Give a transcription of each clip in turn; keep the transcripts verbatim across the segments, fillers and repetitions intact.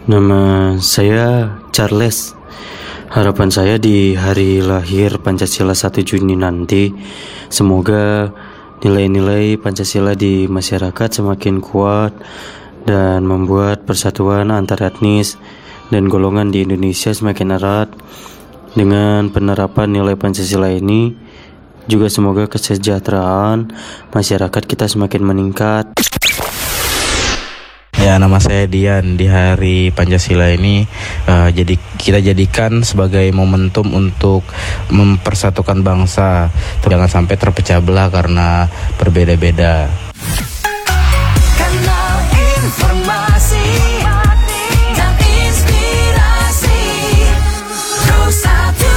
Nama saya Charles. Harapan saya di hari lahir Pancasila satu Juni nanti, semoga nilai-nilai Pancasila di masyarakat semakin kuat dan membuat persatuan antar etnis dan golongan di Indonesia semakin erat. Dengan penerapan nilai Pancasila ini, juga semoga kesejahteraan masyarakat kita semakin meningkat. Ya, nama saya Dian. Di hari Pancasila ini uh, jadi kita jadikan sebagai momentum untuk mempersatukan bangsa. Jangan sampai terpecah belah karena berbeda-beda. Kanal informasi dan inspirasi Rusatu.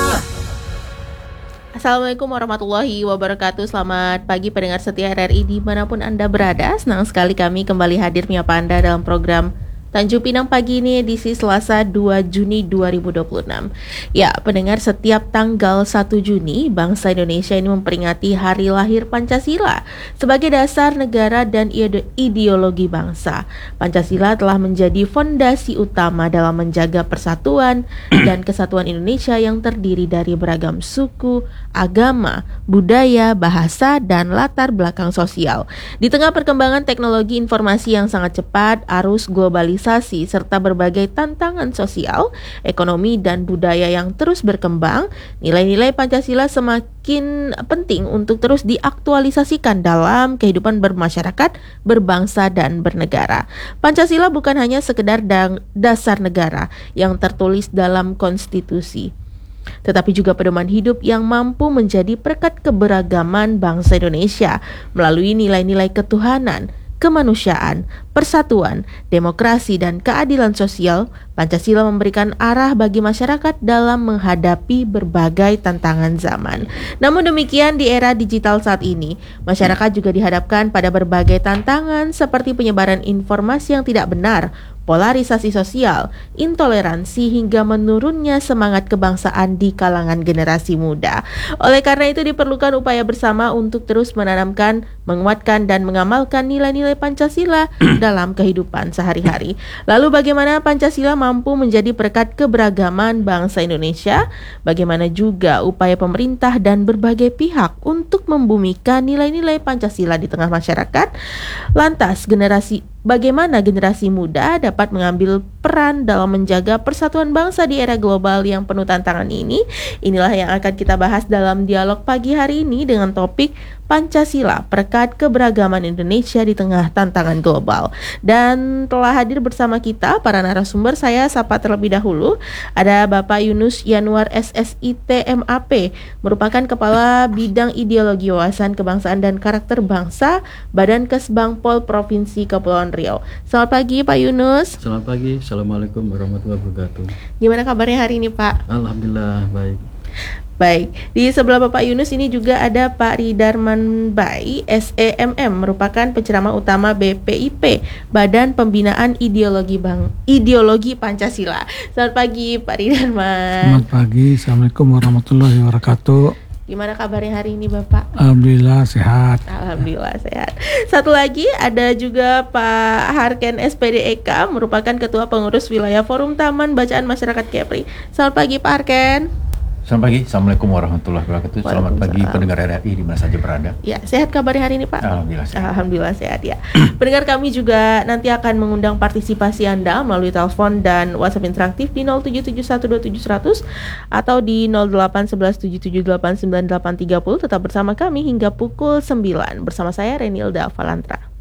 Assalamualaikum warahmatullahi wabarakatuh. Selamat pagi pendengar setia R R I dimanapun Anda berada. Senang sekali kami kembali hadir menyapa Anda dalam program Tanjung Pinang Pagi ini, edisi Selasa dua Juni dua ribu dua puluh enam. Ya, pendengar, setiap tanggal satu Juni bangsa Indonesia ini memperingati hari lahir Pancasila sebagai dasar negara dan ide- ideologi bangsa. Pancasila telah menjadi fondasi utama dalam menjaga persatuan dan kesatuan Indonesia yang terdiri dari beragam suku, agama, budaya, bahasa, dan latar belakang sosial. Di tengah perkembangan teknologi informasi yang sangat cepat, arus globalisasi serta berbagai tantangan sosial, ekonomi, dan budaya yang terus berkembang, nilai-nilai Pancasila semakin penting untuk terus diaktualisasikan dalam kehidupan bermasyarakat, berbangsa, dan bernegara. Pancasila bukan hanya sekedar dasar negara yang tertulis dalam konstitusi, tetapi juga pedoman hidup yang mampu menjadi perekat keberagaman bangsa Indonesia melalui nilai-nilai ketuhanan, kemanusiaan, persatuan, demokrasi, dan keadilan sosial. Pancasila memberikan arah bagi masyarakat dalam menghadapi berbagai tantangan zaman. Namun demikian, di era digital saat ini, masyarakat juga dihadapkan pada berbagai tantangan seperti penyebaran informasi yang tidak benar, polarisasi sosial, intoleransi, hingga menurunnya semangat kebangsaan di kalangan generasi muda. Oleh karena itu diperlukan upaya bersama untuk terus menanamkan, menguatkan, dan mengamalkan nilai-nilai Pancasila dalam kehidupan sehari-hari. Lalu bagaimana Pancasila mampu menjadi perekat keberagaman bangsa Indonesia? Bagaimana juga upaya pemerintah dan berbagai pihak untuk membumikan nilai-nilai Pancasila di tengah masyarakat? Lantas generasi Bagaimana generasi muda dapat mengambil peran dalam menjaga persatuan bangsa di era global yang penuh tantangan ini? Inilah yang akan kita bahas dalam dialog pagi hari ini dengan topik Pancasila, perekat keberagaman Indonesia di tengah tantangan global. Dan telah hadir bersama kita para narasumber. Saya sapa terlebih dahulu. Ada Bapak Yunus Yanuar S S I T M A P, merupakan Kepala Bidang Ideologi Wawasan Kebangsaan dan Karakter Bangsa, Badan Kesbangpol Provinsi Kepulauan Riau. Selamat pagi Pak Yunus. Selamat pagi, Assalamualaikum warahmatullahi wabarakatuh. Gimana kabarnya hari ini Pak? Alhamdulillah baik. Baik, di sebelah Bapak Yunus ini juga ada Pak Ridarman Bai, S E M M, merupakan penceramah utama B P I P, Badan Pembinaan Ideologi Bang Ideologi Pancasila. Selamat pagi Pak Ridarman. Selamat pagi, Assalamualaikum warahmatullahi wabarakatuh. Gimana kabarnya hari ini Bapak? Alhamdulillah sehat. Alhamdulillah sehat. Satu lagi ada juga Pak Harken S P D E K, merupakan Ketua Pengurus Wilayah Forum Taman Bacaan Masyarakat Kepri. Selamat pagi Pak Harken. Selamat pagi, Assalamualaikum warahmatullahi wabarakatuh. Selamat pagi pendengar R R I di mana saja berada. Ya, sehat kabarnya hari ini Pak? Alhamdulillah sehat. Alhamdulillah sehat ya. Pendengar, kami juga nanti akan mengundang partisipasi Anda melalui telepon dan WhatsApp interaktif di nol tujuh tujuh satu dua tujuh seratus atau di nol delapan satu satu tujuh tujuh delapan sembilan delapan tiga nol. Tetap bersama kami hingga pukul sembilan. Bersama saya Renilda Valantra.